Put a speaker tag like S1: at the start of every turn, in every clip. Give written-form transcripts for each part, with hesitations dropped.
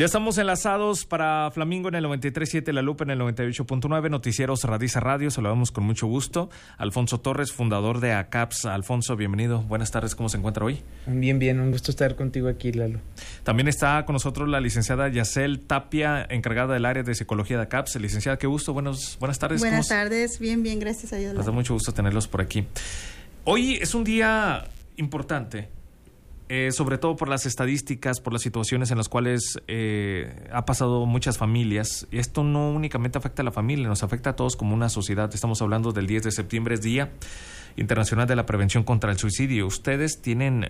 S1: Ya estamos enlazados para Flamingo en el 93.7, La Lupa en el 98.9, Noticieros Radiza Radio. Saludamos con mucho gusto. Alfonso Torres, fundador de ACAPS. Alfonso, bienvenido. Buenas tardes, ¿cómo se encuentra hoy?
S2: Bien, un gusto estar contigo aquí, Lalo.
S1: También está con nosotros la licenciada Yacel Tapia, encargada del área de psicología de ACAPS. Licenciada, qué gusto. Buenas tardes.
S3: Buenas tardes, bien, gracias a Dios.
S1: Nos da mucho gusto tenerlos por aquí. Hoy es un día importante. Sobre todo por las estadísticas, por las situaciones en las cuales ha pasado muchas familias. Y esto no únicamente afecta a la familia, nos afecta a todos como una sociedad. Estamos hablando del 10 de septiembre, es Día Internacional de la Prevención contra el Suicidio. Ustedes tienen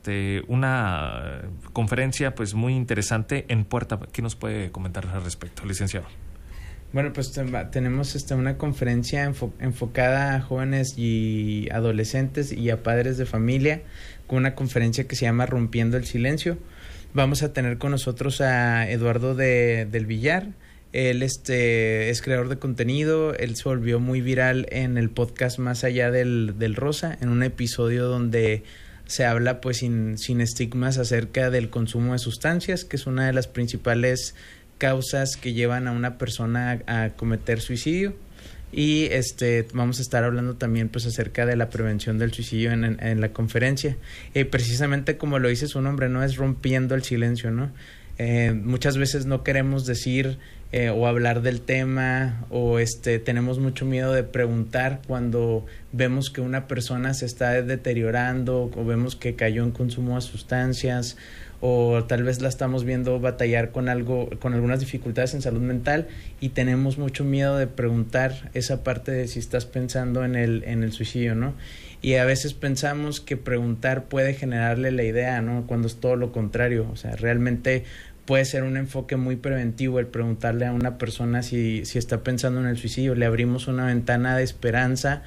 S1: una conferencia pues muy interesante en puerta. ¿Qué nos puede comentar al respecto, licenciado?
S2: Bueno, pues tenemos una conferencia enfocada a jóvenes y adolescentes y a padres de familia, con una conferencia que se llama Rompiendo el Silencio. Vamos a tener con nosotros a Eduardo del Villar. Él es creador de contenido. Él se volvió muy viral en el podcast Más Allá del Rosa, en un episodio donde se habla pues sin estigmas acerca del consumo de sustancias, que es una de las principales causas que llevan a una persona a cometer suicidio. Y vamos a estar hablando también pues acerca de la prevención del suicidio en la conferencia. Precisamente como lo dice su nombre, no es rompiendo el silencio, ¿no? Muchas veces no queremos decir o hablar del tema, o tenemos mucho miedo de preguntar cuando vemos que una persona se está deteriorando, o vemos que cayó en consumo de sustancias, o tal vez la estamos viendo batallar con algunas dificultades en salud mental, y tenemos mucho miedo de preguntar esa parte de si estás pensando en el suicidio, ¿no? Y a veces pensamos que preguntar puede generarle la idea, ¿no? Cuando es todo lo contrario. O sea, realmente puede ser un enfoque muy preventivo el preguntarle a una persona si está pensando en el suicidio. Le abrimos una ventana de esperanza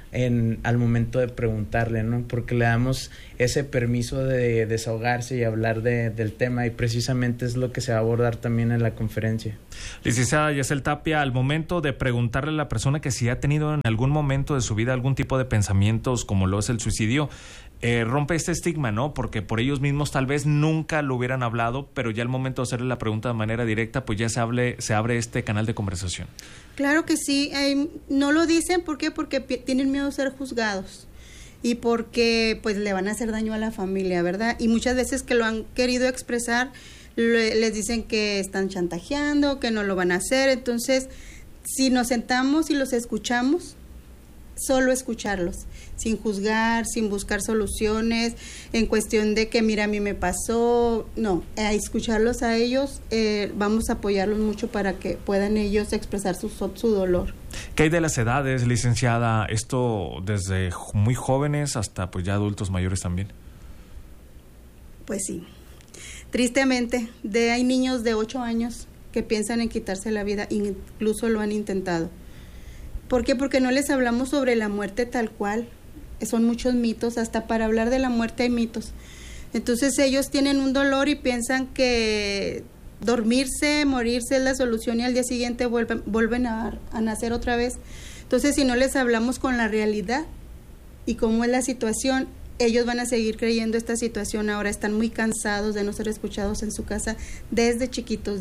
S2: al momento de preguntarle, ¿no? Porque le damos ese permiso de desahogarse y hablar del tema, y precisamente es lo que se va a abordar también en la conferencia.
S1: Licenciada Yacel Tapia, al momento de preguntarle a la persona que si ha tenido en algún momento de su vida algún tipo de pensamientos como lo es el suicidio, rompe este estigma, ¿no? Porque por ellos mismos tal vez nunca lo hubieran hablado, pero ya al momento de hacerle la pregunta de manera directa, pues ya se abre este canal de conversación.
S3: Claro que sí, no lo dicen, ¿por qué? Porque tienen miedo a ser juzgados y porque pues le van a hacer daño a la familia, ¿verdad? Y muchas veces que lo han querido expresar, les dicen que están chantajeando, que no lo van a hacer. Entonces, si nos sentamos y los escuchamos, solo escucharlos, sin juzgar, sin buscar soluciones, en cuestión de que mira, a mí me pasó, no, a escucharlos a ellos, vamos a apoyarlos mucho para que puedan ellos expresar su dolor.
S1: ¿Qué hay de las edades, licenciada? Esto desde muy jóvenes hasta pues ya adultos mayores también.
S3: Pues sí, tristemente, hay niños de 8 años que piensan en quitarse la vida, incluso lo han intentado. ¿Por qué? Porque no les hablamos sobre la muerte tal cual. Son muchos mitos, hasta para hablar de la muerte hay mitos. Entonces ellos tienen un dolor y piensan que dormirse, morirse es la solución, y al día siguiente vuelven a nacer otra vez. Entonces, si no les hablamos con la realidad y cómo es la situación, ellos van a seguir creyendo esta situación. Ahora están muy cansados de no ser escuchados en su casa desde chiquitos,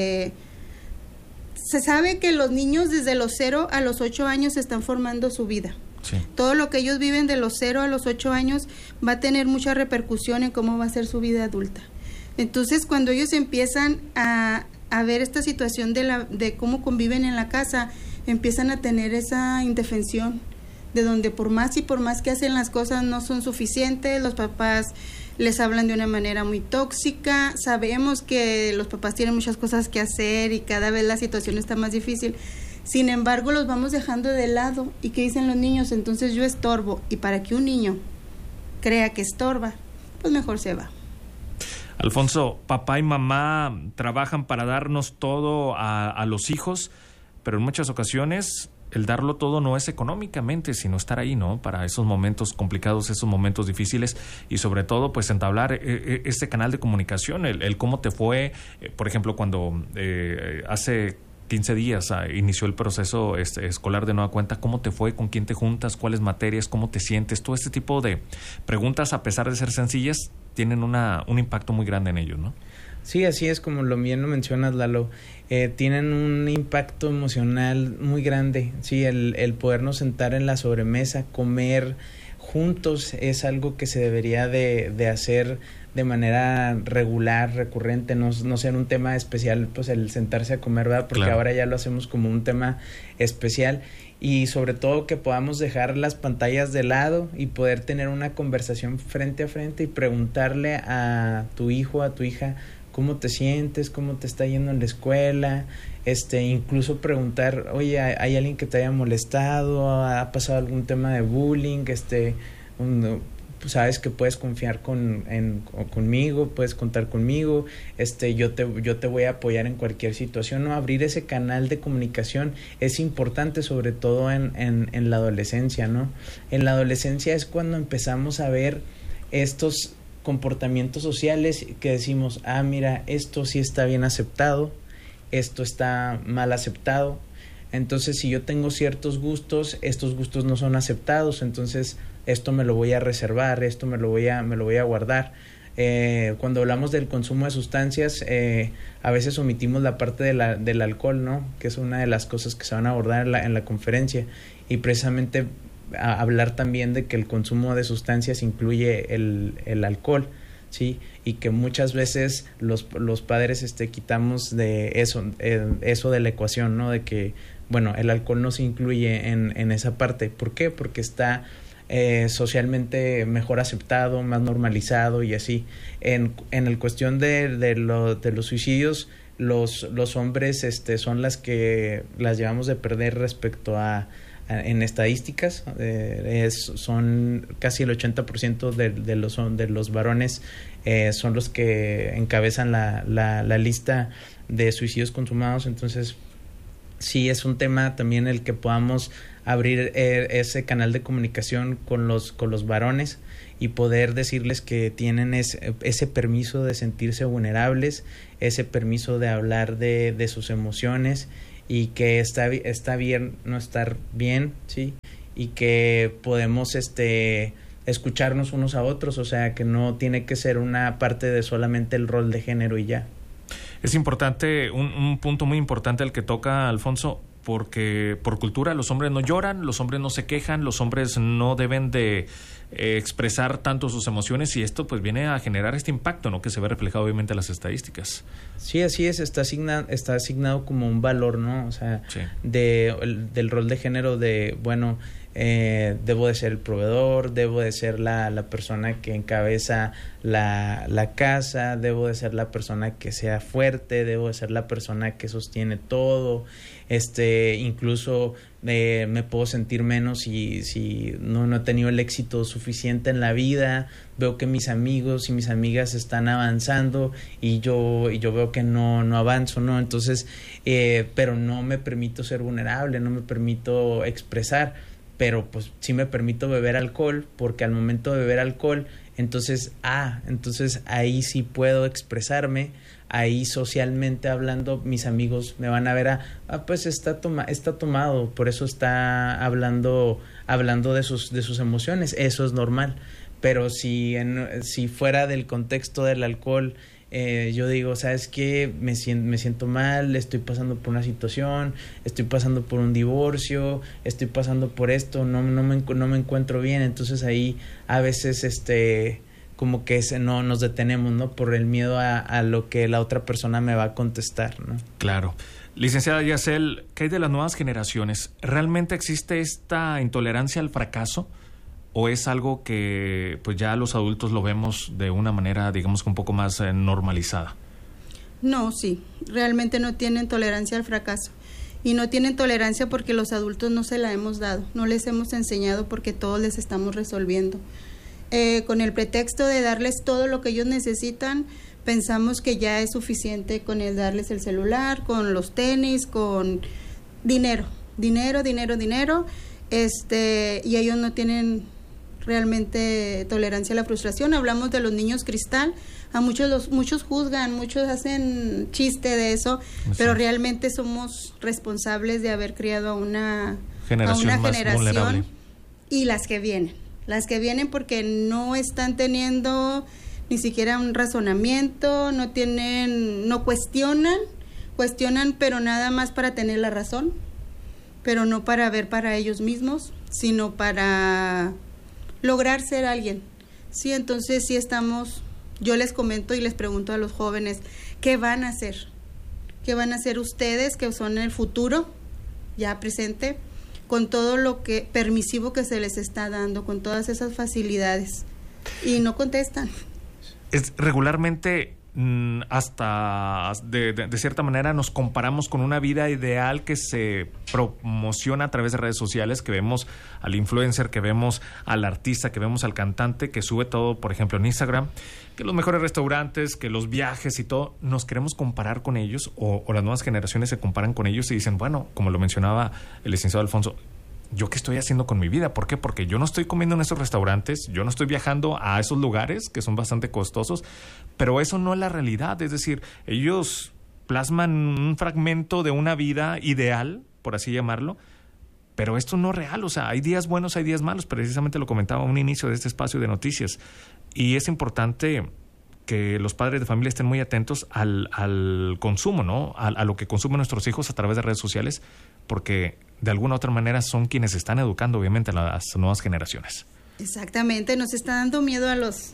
S3: Se sabe que los niños desde los 0 a los 8 años están formando su vida.
S1: Sí.
S3: Todo lo que ellos viven de los 0 a los 8 años va a tener mucha repercusión en cómo va a ser su vida adulta. Entonces, cuando ellos empiezan a ver esta situación de cómo conviven en la casa, empiezan a tener esa indefensión, de donde por más que hacen las cosas no son suficientes, los papás les hablan de una manera muy tóxica. Sabemos que los papás tienen muchas cosas que hacer y cada vez la situación está más difícil. Sin embargo, los vamos dejando de lado. ¿Y qué dicen los niños? Entonces yo estorbo. Y para que un niño crea que estorba, pues mejor se va.
S1: Alfonso, papá y mamá trabajan para darnos todo a los hijos, pero en muchas ocasiones el darlo todo no es económicamente, sino estar ahí, ¿no? Para esos momentos complicados, esos momentos difíciles, y sobre todo, pues, entablar este canal de comunicación, el cómo te fue, por ejemplo, cuando hace 15 días inició el proceso escolar de nueva cuenta. ¿Cómo te fue? ¿Con quién te juntas? ¿Cuáles materias? ¿Cómo te sientes? Todo este tipo de preguntas, a pesar de ser sencillas, tienen un impacto muy grande en ellos, ¿no?
S2: Sí, así es, como bien lo mencionas, Lalo. Tienen un impacto emocional muy grande. Sí, el podernos sentar en la sobremesa, comer juntos, es algo que se debería de hacer de manera regular, recurrente, no ser un tema especial, pues el sentarse a comer, ¿verdad? Porque ahora ya lo hacemos como un tema especial, y sobre todo que podamos dejar las pantallas de lado y poder tener una conversación frente a frente y preguntarle a tu hijo, a tu hija, ¿cómo te sientes? ¿Cómo te está yendo en la escuela? Incluso preguntar, oye, ¿hay alguien que te haya molestado? ¿Ha pasado algún tema de bullying? Sabes que puedes confiar conmigo, puedes contar conmigo, yo te voy a apoyar en cualquier situación, ¿no? Abrir ese canal de comunicación es importante, sobre todo en la adolescencia, ¿no? En la adolescencia es cuando empezamos a ver estos comportamientos sociales que decimos, mira, esto sí está bien aceptado, esto está mal aceptado. Entonces, si yo tengo ciertos gustos, estos gustos no son aceptados, entonces esto me lo voy a reservar, esto me lo voy a guardar. Cuando hablamos del consumo de sustancias, a veces omitimos la parte del alcohol, ¿no? Que es una de las cosas que se van a abordar en la conferencia, y precisamente hablar también de que el consumo de sustancias incluye el alcohol, ¿sí? Y que muchas veces los padres quitamos de eso de la ecuación, ¿no? De que, bueno, el alcohol no se incluye en esa parte. ¿Por qué? Porque está socialmente mejor aceptado, más normalizado y así. En el cuestión de los suicidios, los hombres son las que las llevamos de perder respecto en estadísticas. Son casi el 80% de los varones son los que encabezan la lista de suicidios consumados. Entonces sí es un tema también el que podamos abrir ese canal de comunicación con los varones y poder decirles que tienen ese permiso de sentirse vulnerables, ese permiso de hablar de sus emociones, y que está bien no estar bien, ¿sí? Y que podemos escucharnos unos a otros, o sea, que no tiene que ser una parte de solamente el rol de género y ya.
S1: Es importante, un punto muy importante el que toca Alfonso, porque por cultura los hombres no lloran, los hombres no se quejan, los hombres no deben de expresar tanto sus emociones, y esto pues viene a generar este impacto, ¿no? Que se ve reflejado obviamente en las estadísticas.
S2: Sí, así es, está asignado como un valor, ¿no? O sea, sí, del rol de género de, bueno, debo de ser el proveedor, debo de ser la persona que encabeza la casa, debo de ser la persona que sea fuerte, debo de ser la persona que sostiene todo. Incluso me puedo sentir menos si no he tenido el éxito suficiente en la vida. Veo que mis amigos y mis amigas están avanzando y yo veo que no avanzo, ¿no? Entonces, pero no me permito ser vulnerable, no me permito expresar, pero pues sí me permito beber alcohol, porque al momento de beber alcohol, entonces ahí sí puedo expresarme. Ahí socialmente hablando, mis amigos me van a ver pues está tomado, por eso está hablando de sus emociones, eso es normal. Pero si fuera del contexto del alcohol, yo digo, ¿sabes qué? Me siento mal, estoy pasando por una situación, estoy pasando por un divorcio, estoy pasando por esto, no me encuentro bien. Entonces ahí a veces como que no nos detenemos, ¿no? Por el miedo a lo que la otra persona me va a contestar, ¿no?
S1: Claro. Licenciada Yacel, ¿qué hay de las nuevas generaciones? ¿Realmente existe esta intolerancia al fracaso? ¿O es algo que pues ya los adultos lo vemos de una manera, digamos que un poco más normalizada?
S3: No, sí. Realmente no tienen tolerancia al fracaso. Y no tienen tolerancia porque los adultos no se la hemos dado. No les hemos enseñado porque todos les estamos resolviendo. Con el pretexto de darles todo lo que ellos necesitan, pensamos que ya es suficiente con el darles el celular, con los tenis, con dinero, y ellos no tienen realmente tolerancia a la frustración. Hablamos de los niños cristal, A muchos juzgan, muchos hacen chiste de eso, pero realmente somos responsables de haber criado a una
S1: generación vulnerable.
S3: Y las que vienen porque no están teniendo ni siquiera un razonamiento, no cuestionan, pero nada más para tener la razón, pero no para ver para ellos mismos, sino para lograr ser alguien. Sí, entonces sí yo les comento y les pregunto a los jóvenes, ¿qué van a hacer? ¿Qué van a hacer ustedes, que son el futuro, ya presente, con todo lo que permisivo que se les está dando, con todas esas facilidades? Y no contestan.
S1: Es regularmente hasta de cierta manera nos comparamos con una vida ideal que se promociona a través de redes sociales, que vemos al influencer, que vemos al artista, que vemos al cantante, que sube todo, por ejemplo, en Instagram, que los mejores restaurantes, que los viajes y todo, nos queremos comparar con ellos, o las nuevas generaciones se comparan con ellos y dicen, bueno, como lo mencionaba el licenciado Alfonso, ¿yo qué estoy haciendo con mi vida? ¿Por qué? Porque yo no estoy comiendo en esos restaurantes, yo no estoy viajando a esos lugares que son bastante costosos, pero eso no es la realidad. Es decir, ellos plasman un fragmento de una vida ideal, por así llamarlo, pero esto no es real. O sea, hay días buenos, hay días malos. Precisamente lo comentaba a un inicio de este espacio de noticias. Y es importante que los padres de familia estén muy atentos al consumo, ¿no? A lo que consumen nuestros hijos a través de redes sociales, porque de alguna u otra manera son quienes están educando, obviamente, a las nuevas generaciones.
S3: Exactamente, nos está dando miedo a los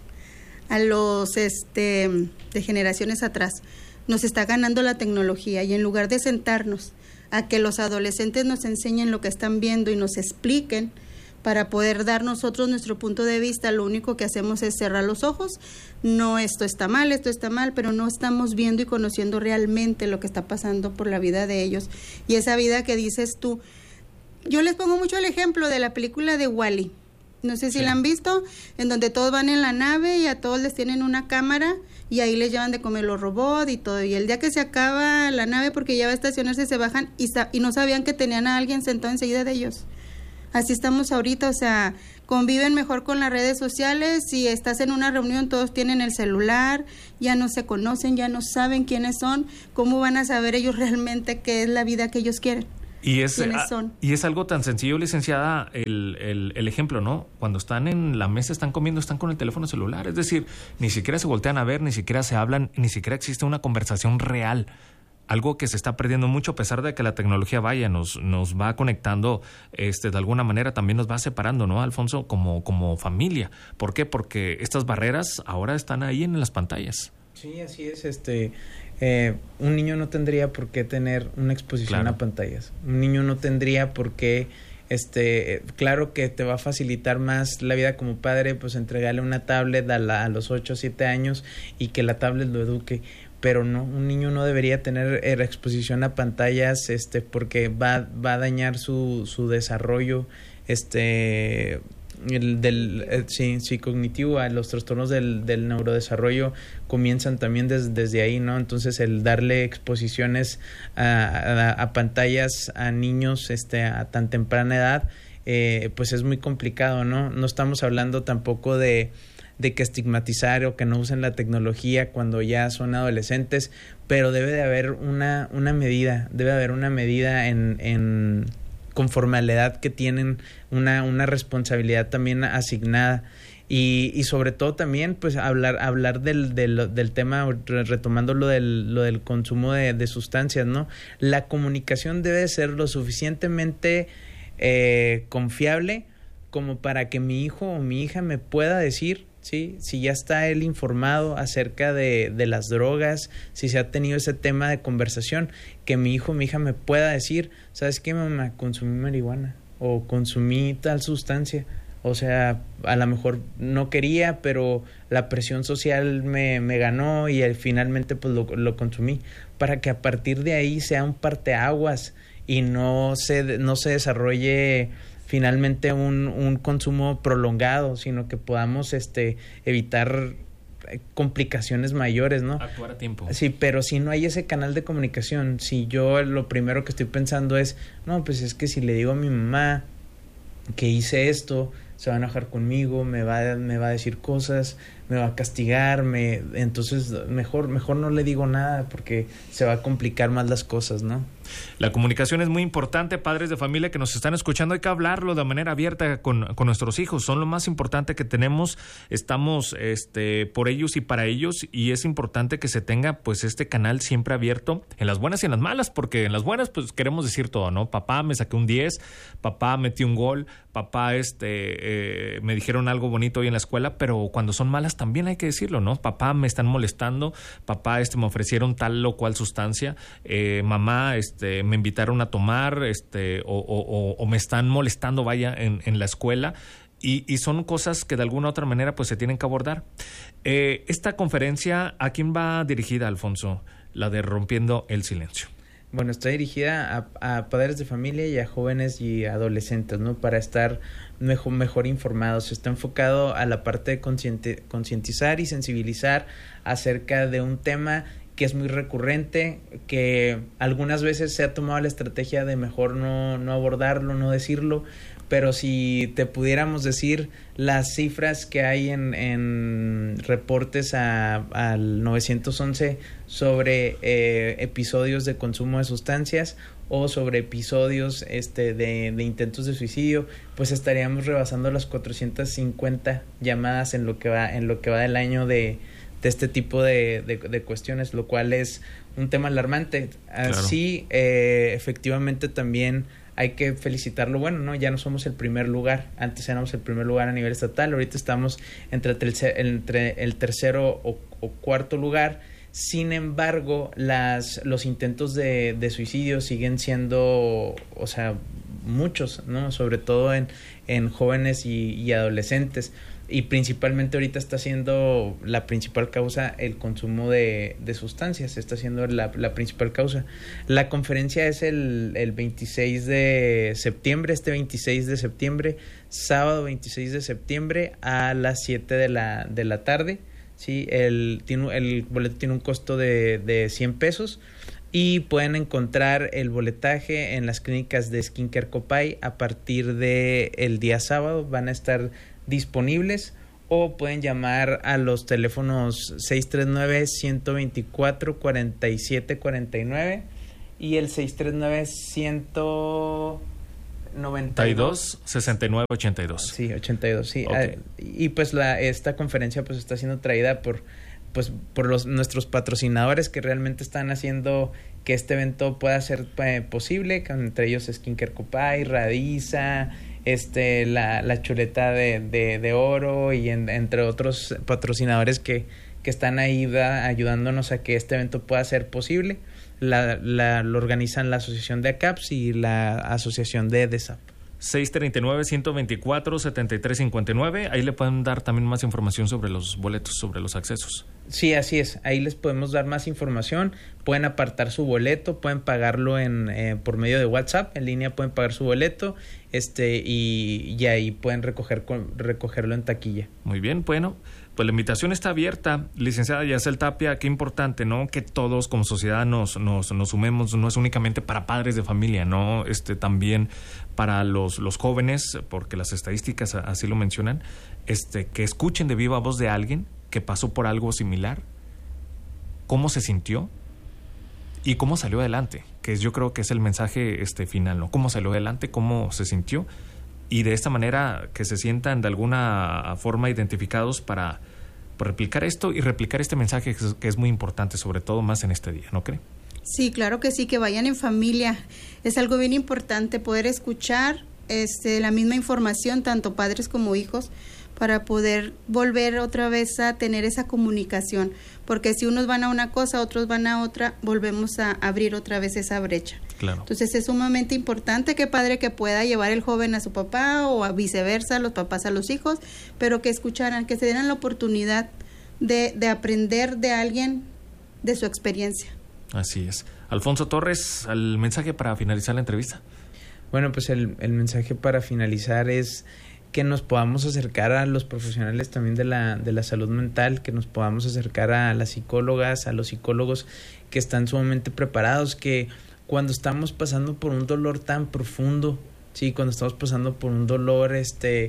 S3: de generaciones atrás. Nos está ganando la tecnología, y en lugar de sentarnos a que los adolescentes nos enseñen lo que están viendo y nos expliquen para poder dar nosotros nuestro punto de vista, lo único que hacemos es cerrar los ojos. No, esto está mal, pero no estamos viendo y conociendo realmente lo que está pasando por la vida de ellos. Y esa vida que dices tú, yo les pongo mucho el ejemplo de la película de Wall-E. No sé si la han visto, en donde todos van en la nave y a todos les tienen una cámara y ahí les llevan de comer los robots y todo. Y el día que se acaba la nave, porque ya va a estacionarse, se bajan y no sabían que tenían a alguien sentado enseguida de ellos. Así estamos ahorita, o sea, conviven mejor con las redes sociales. Si estás en una reunión, todos tienen el celular, ya no se conocen, ya no saben quiénes son. ¿Cómo van a saber ellos realmente qué es la vida que ellos quieren?
S1: Y es algo tan sencillo, licenciada, el ejemplo, ¿no? Cuando están en la mesa, están comiendo, están con el teléfono celular. Es decir, ni siquiera se voltean a ver, ni siquiera se hablan, ni siquiera existe una conversación real. Algo que se está perdiendo mucho, a pesar de que la tecnología nos va conectando, de alguna manera también nos va separando, ¿no, Alfonso? Como familia. ¿Por qué? Porque estas barreras ahora están ahí en las pantallas.
S2: Sí, así es. Un niño no tendría por qué tener una exposición a pantallas. Un niño no tendría por qué, claro que te va a facilitar más la vida como padre, pues entregarle una tablet a los 8 o 7 años y que la tablet lo eduque. Pero no, un niño no debería tener exposición a pantallas, porque va a dañar su desarrollo, cognitivo. Los trastornos del neurodesarrollo comienzan también desde ahí, ¿no? Entonces, el darle exposiciones a pantallas a niños a tan temprana edad, pues es muy complicado, ¿no? No estamos hablando tampoco de que estigmatizar o que no usen la tecnología cuando ya son adolescentes, pero debe de haber una medida, en conforme a la edad que tienen, una responsabilidad también asignada, y sobre todo también pues hablar del tema, retomando lo del consumo de sustancias, ¿no? La comunicación debe ser lo suficientemente confiable como para que mi hijo o mi hija me pueda decir, ¿sí? Si ya está él informado acerca de las drogas, si se ha tenido ese tema de conversación, que mi hijo o mi hija me pueda decir, ¿sabes qué, mamá? Consumí marihuana o consumí tal sustancia. O sea, a lo mejor no quería, pero la presión social me ganó y finalmente pues lo consumí, para que a partir de ahí sea un parteaguas y no se desarrolle finalmente un consumo prolongado, sino que podamos evitar complicaciones mayores, ¿no?
S1: Actuar a tiempo.
S2: Sí, pero si no hay ese canal de comunicación, si yo lo primero que estoy pensando es, no, pues es que si le digo a mi mamá que hice esto, se va a enojar conmigo, me va a decir cosas, me va a castigar, entonces mejor no le digo nada porque se va a complicar más las cosas, ¿no?
S1: La comunicación es muy importante, padres de familia que nos están escuchando, hay que hablarlo de manera abierta con nuestros hijos, son lo más importante que tenemos, estamos por ellos y para ellos, y es importante que se tenga pues este canal siempre abierto en las buenas y en las malas, porque en las buenas pues queremos decir todo, ¿no? Papá, me saqué un 10, papá, metí un gol, papá, me dijeron algo bonito hoy en la escuela, pero cuando son malas también hay que decirlo, ¿no? Papá, me están molestando, papá, me ofrecieron tal o cual sustancia, mamá, me invitaron a tomar, o me están molestando, vaya, en la escuela, y son cosas que de alguna u otra manera pues se tienen que abordar. Esta conferencia, ¿a quién va dirigida, Alfonso? La de Rompiendo el Silencio.
S2: Bueno, está dirigida a padres de familia y a jóvenes y adolescentes, ¿no? Para estar mejor informados. Está enfocado a la parte de concientizar y sensibilizar acerca de un tema que es muy recurrente, que algunas veces se ha tomado la estrategia de mejor no abordarlo, no decirlo, pero si te pudiéramos decir las cifras que hay en reportes al 911 sobre episodios de consumo de sustancias o sobre episodios de intentos de suicidio, pues estaríamos rebasando las 450 llamadas en lo que va del año de este tipo de cuestiones, lo cual es un tema alarmante. Así, efectivamente también hay que felicitarlo. Bueno, no, ya no somos el primer lugar. Antes éramos el primer lugar a nivel estatal. Ahorita estamos entre el tercero o cuarto lugar. Sin embargo, los intentos de suicidio siguen siendo, o sea, muchos, ¿no? Sobre todo en jóvenes y adolescentes. Y principalmente ahorita está siendo la principal causa el consumo de sustancias, está siendo la principal causa. La conferencia es el 26 de septiembre, 26 de septiembre, sábado 26 de septiembre a las 7 de la tarde. ¿Sí? El boleto tiene un costo de 100 pesos y pueden encontrar el boletaje en las clínicas de Skincare Copay a partir del día sábado. Van a estar disponibles o pueden llamar a los teléfonos 639-124-4749 y el 639-192-6982. Sí, 82, sí.
S1: Okay.
S2: Y pues esta conferencia pues está siendo traída por nuestros patrocinadores que realmente están haciendo que este evento pueda ser posible, entre ellos Skincare Copay, Radiza, la chuleta de oro y entre otros patrocinadores que están ahí ayudándonos a que este evento pueda ser posible. Lo organizan la Asociación de ACAPS y la Asociación de EDESAP.
S1: 639-124-7359. Ahí le pueden dar también más información sobre los boletos, sobre los accesos.
S2: Sí, así es. Ahí les podemos dar más información. Pueden apartar su boleto, pueden pagarlo por medio de WhatsApp. En línea pueden pagar su boleto y ahí pueden recogerlo en taquilla.
S1: Muy bien, bueno. Pues la invitación está abierta, licenciada Yacel Tapia, qué importante, ¿no? Que todos como sociedad nos sumemos, no es únicamente para padres de familia, ¿no? También para los jóvenes, porque las estadísticas así lo mencionan, que escuchen de viva voz de alguien que pasó por algo similar, cómo se sintió y cómo salió adelante, que yo creo que es el mensaje final, ¿no? Cómo salió adelante, cómo se sintió. Y de esta manera que se sientan de alguna forma identificados para replicar esto y replicar este mensaje que es muy importante, sobre todo más en este día, ¿no cree?
S3: Sí, claro que sí, que vayan en familia. Es algo bien importante poder escuchar la misma información, tanto padres como hijos, para poder volver otra vez a tener esa comunicación. Porque si unos van a una cosa, otros van a otra, volvemos a abrir otra vez esa brecha.
S1: Claro.
S3: Entonces es sumamente importante, qué padre que pueda llevar el joven a su papá o viceversa, los papás a los hijos, pero que escucharan, que se dieran la oportunidad de aprender de alguien, de su experiencia.
S1: Así es. Alfonso Torres, el mensaje para finalizar la entrevista.
S2: Bueno, pues el mensaje para finalizar es que nos podamos acercar a los profesionales también de la salud mental, que nos podamos acercar a las psicólogas, a los psicólogos que están sumamente preparados, que cuando estamos pasando por un dolor tan profundo, sí, cuando estamos pasando por un dolor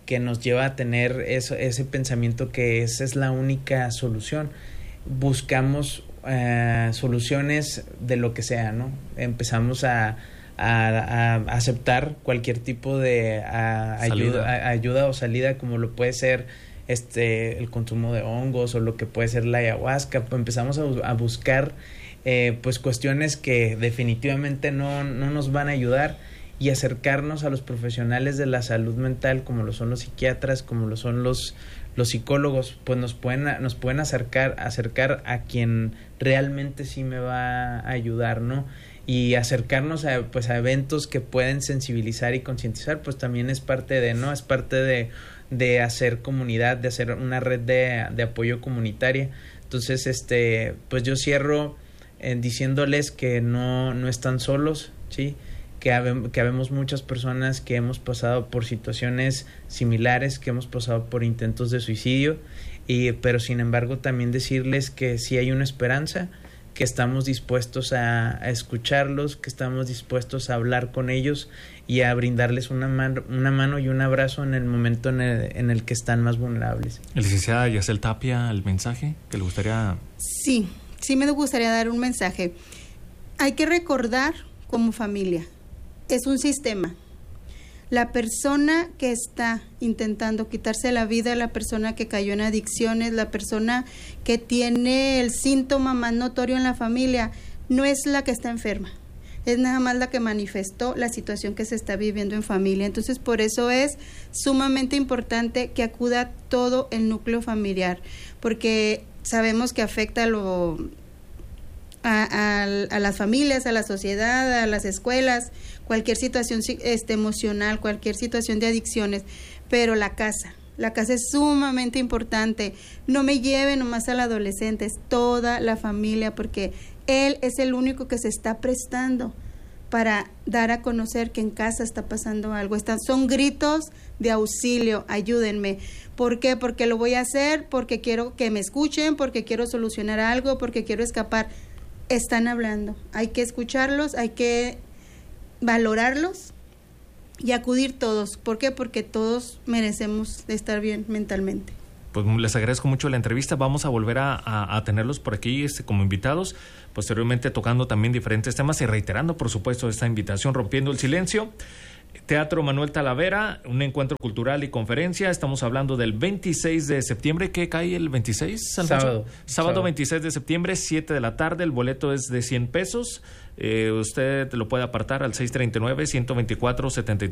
S2: que nos lleva a tener ese pensamiento que esa es la única solución. Buscamos soluciones de lo que sea, ¿no? Empezamos a aceptar cualquier tipo de ayuda o salida, como lo puede ser el consumo de hongos o lo que puede ser la ayahuasca. Empezamos a buscar pues cuestiones que definitivamente no nos van a ayudar, y acercarnos a los profesionales de la salud mental, como lo son los psiquiatras, como lo son los psicólogos, pues nos pueden acercar a quien realmente sí me va a ayudar, ¿no? Y acercarnos a eventos que pueden sensibilizar y concientizar, pues también es parte de hacer comunidad, de hacer una red de apoyo comunitaria. Entonces, pues yo cierro diciéndoles que no están solos, ¿sí? Que habemos muchas personas que hemos pasado por situaciones similares, que hemos pasado por intentos de suicidio, pero sin embargo también decirles que sí hay una esperanza, que estamos dispuestos a escucharlos, que estamos dispuestos a hablar con ellos y a brindarles una mano y un abrazo en el momento en el que están más vulnerables.
S1: Licenciada Yacel Tapia, ¿el mensaje que le gustaría?
S3: Sí me gustaría dar un mensaje. Hay que recordar como familia, es un sistema. La persona que está intentando quitarse la vida, la persona que cayó en adicciones, la persona que tiene el síntoma más notorio en la familia, no es la que está enferma, es nada más la que manifestó la situación que se está viviendo en familia. Entonces, por eso es sumamente importante que acuda todo el núcleo familiar, porque sabemos que afecta a las familias, a la sociedad, a las escuelas, cualquier situación emocional, cualquier situación de adicciones, pero la casa es sumamente importante. No me lleve nomás al adolescente, es toda la familia, porque él es el único que se está prestando para dar a conocer que en casa está pasando algo. Son gritos de auxilio, ayúdenme. ¿Por qué? Porque lo voy a hacer, porque quiero que me escuchen, porque quiero solucionar algo, porque quiero escapar. Están hablando, hay que escucharlos, hay que valorarlos y acudir todos. ¿Por qué? Porque todos merecemos estar bien mentalmente.
S1: Pues les agradezco mucho la entrevista. Vamos a volver a tenerlos por aquí como invitados, posteriormente tocando también diferentes temas y reiterando, por supuesto, esta invitación, Rompiendo el Silencio. Teatro Manuel Talavera, un encuentro cultural y conferencia. Estamos hablando del 26 de septiembre. ¿Qué cae el 26? Sábado 26 de septiembre, 7 de la tarde. El boleto es de $100. Usted lo puede apartar al 639-124-73.